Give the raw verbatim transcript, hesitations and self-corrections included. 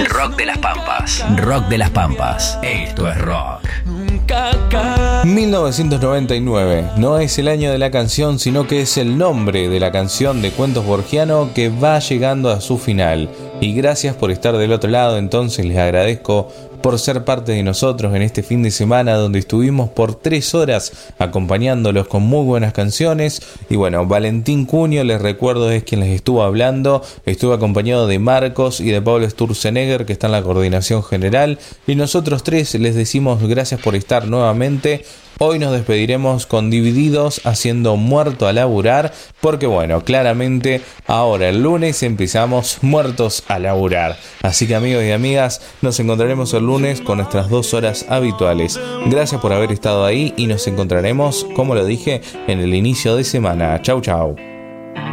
El rock de las Pampas. Rock de las Pampas. Esto es rock. mil novecientos noventa y nueve no es el año de la canción, sino que es el nombre de la canción de Cuentos Borgiano que va llegando a su final. Y gracias por estar del otro lado, entonces les agradezco por ser parte de nosotros en este fin de semana donde estuvimos por tres horas acompañándolos con muy buenas canciones. Y bueno, Valentín Cunio, les recuerdo, es quien les estuvo hablando. Estuve acompañado de Marcos y de Pablo Sturzenegger, que está en la coordinación general, y nosotros tres les decimos gracias por estar nuevamente. Hoy nos despediremos con Divididos haciendo Muerto a Laburar, porque bueno, claramente ahora el lunes empezamos muertos a laburar. Así que amigos y amigas, nos encontraremos el lunes con nuestras dos horas habituales. Gracias por haber estado ahí y nos encontraremos, como lo dije, en el inicio de semana. Chau chau.